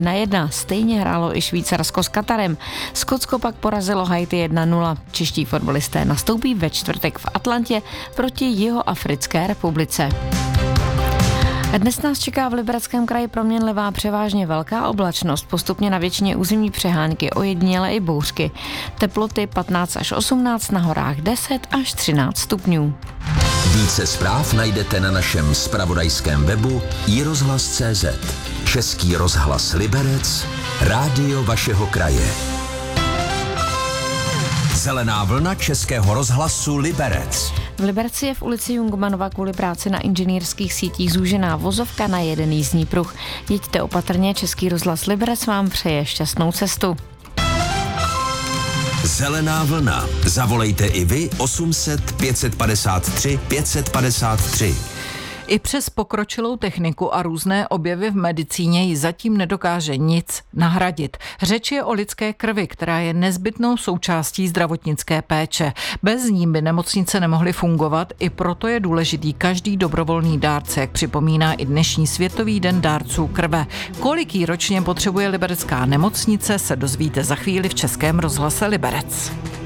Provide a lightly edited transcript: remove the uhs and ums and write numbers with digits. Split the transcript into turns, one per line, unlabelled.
1:1. Stejně hrálo i Švýcarsko s Katarem. Skotsko pak porazilo Haiti 1:0. Čeští fotbalisté nastoupí ve čtvrtek v Atlantě proti Jihoafrické republice. Dnes nás čeká v Libereckém kraji proměnlivá převážně velká oblačnost, postupně na většině území přehánky, ojediněle i bouřky. Teploty 15 až 18, na horách 10 až 13 stupňů.
Více zpráv najdete na našem zpravodajském webu iRozhlas.cz. Český rozhlas Liberec, rádio vašeho kraje. Zelená vlna Českého rozhlasu Liberec.
V Liberci je v ulici Jungmanova kvůli práci na inženýrských sítích zúžená vozovka na jeden jízdní pruh. Jeďte opatrně, Český rozhlas Liberec vám přeje šťastnou cestu.
Zelená vlna. Zavolejte i vy 800 553 553.
I přes pokročilou techniku a různé objevy v medicíně ji zatím nedokáže nic nahradit. Řeč je o lidské krvi, která je nezbytnou součástí zdravotnické péče. Bez ní by nemocnice nemohly fungovat, i proto je důležitý každý dobrovolný dárce, jak připomíná i dnešní Světový den dárců krve. Kolik jí ročně potřebuje liberecká nemocnice, se dozvíte za chvíli v Českém rozhlase Liberec.